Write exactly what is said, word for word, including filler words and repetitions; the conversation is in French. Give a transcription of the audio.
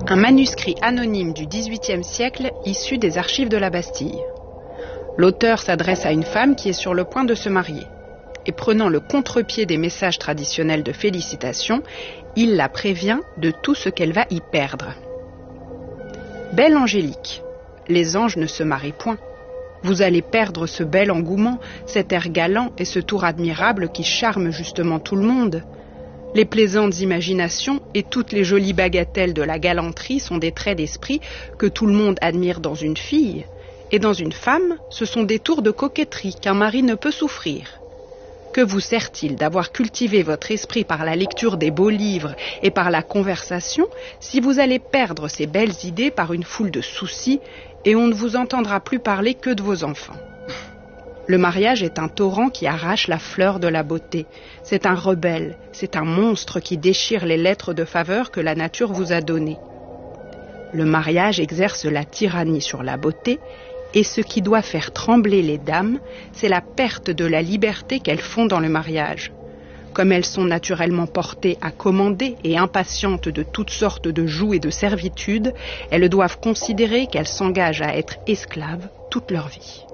Un manuscrit anonyme du dix-huitième siècle issu des archives de la Bastille. L'auteur s'adresse à une femme qui est sur le point de se marier. Et prenant le contre-pied des messages traditionnels de félicitations, il la prévient de tout ce qu'elle va y perdre. Belle Angélique, les anges ne se marient point. Vous allez perdre ce bel engouement, cet air galant et ce tour admirable qui charme justement tout le monde. Les plaisantes imaginations et toutes les jolies bagatelles de la galanterie sont des traits d'esprit que tout le monde admire dans une fille. Et dans une femme, ce sont des tours de coquetterie qu'un mari ne peut souffrir. Que vous sert-il d'avoir cultivé votre esprit par la lecture des beaux livres et par la conversation si vous allez perdre ces belles idées par une foule de soucis et on ne vous entendra plus parler que de vos enfants? Le mariage est un torrent qui arrache la fleur de la beauté. C'est un rebelle, c'est un monstre qui déchire les lettres de faveur que la nature vous a données. Le mariage exerce la tyrannie sur la beauté et ce qui doit faire trembler les dames, c'est la perte de la liberté qu'elles font dans le mariage. Comme elles sont naturellement portées à commander et impatientes de toutes sortes de jougs et de servitudes, elles doivent considérer qu'elles s'engagent à être esclaves toute leur vie.